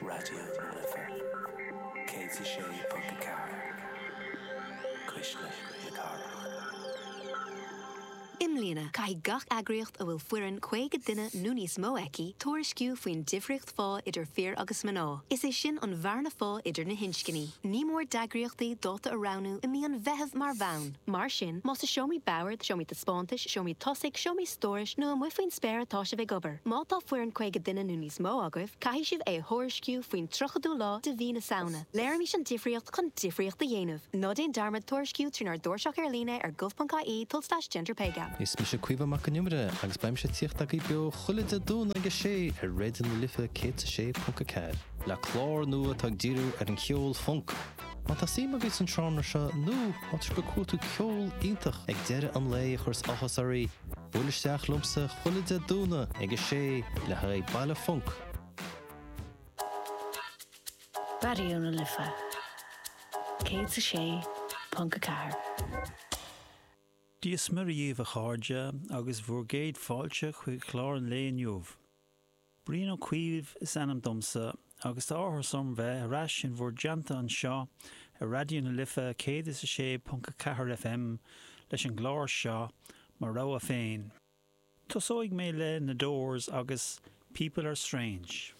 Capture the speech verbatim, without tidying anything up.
radio lifa. Katie Shay Punkacar. Krishna Yakara. Imlína, cai gach agriocht a bhfuil fuireann chuige duine nó níos mó aici, tuairisciú faoin difriocht fá idir fear agus maná. Is é sin an bharna fá idir na hinscinní. Ní mór dagriochtaí dóta aránu i mí an bheitheh mar bhain. Mar sin, más a seomí bauard, seomí ta spántais, seomí tosaigh, seomí stóris, nó an mufaoin spéir atá se bheith gobar. Má tá fuireann chuige duine nó níos mó agah, cai sibh é thuairisciú faoin trochadú lá de bhí na saona. Léir mí sin difriocht chun difriocht a dhéanamh. Nó déon darmad tuairisciú trínar dúirseach ar líne ar gov.caí tulstáis gender pay gap. Is mi se cuiva mac an numre, agus baim se tíocht ag bio chuile a dún agus sé ar réidir na lifa céit sé punca cair. Le chlár nua tag díru ar an ceol funk. Ma tá sí agus an tránar se nó mat go cuatú ceol ítach ag deire an lei churs achas arí. Bhulisteach lumsa chuile a dúna agus sé le haid baile funk. Radio na lifa. Céit sé punca cair. Díos mar íomh a cháirde agus bhór géad fáilte chuig chlár an léon jobh. Bríon ó cuimh is anam domsa agus tá áthar som bheith arás sin bhór deanta an seo a radio na lifa céad is a sé punca cahar F M leis an gláir seo mar rá a féin. Tosóigh mé le na Doors agus People Are Strange.